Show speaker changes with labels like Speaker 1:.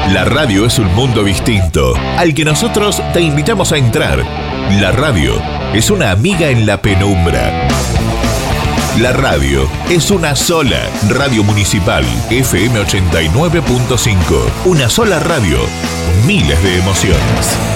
Speaker 1: La radio es un mundo distinto, al que nosotros te invitamos a entrar. La radio es una amiga en la penumbra. La radio es una sola. Radio Municipal, FM 89.5. Una sola radio, miles de emociones.